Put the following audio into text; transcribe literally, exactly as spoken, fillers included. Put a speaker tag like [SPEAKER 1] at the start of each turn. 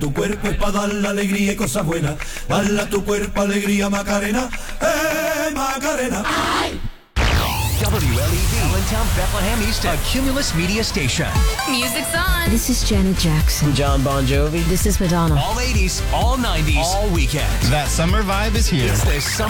[SPEAKER 1] Tu cuerpo es para dar la alegría y cosas buenas. Dale a tu cuerpo alegría, Macarena. ¡Eh, Macarena! ¡Ay!
[SPEAKER 2] W L E V, Allentown, Bethlehem East, a Cumulus Media Station.
[SPEAKER 3] Music's on.
[SPEAKER 4] This is Janet Jackson.
[SPEAKER 5] John Bon Jovi.
[SPEAKER 4] This is Madonna.
[SPEAKER 2] All eighties, all nineties, all weekend.
[SPEAKER 6] That summer vibe is here.
[SPEAKER 2] It's the summer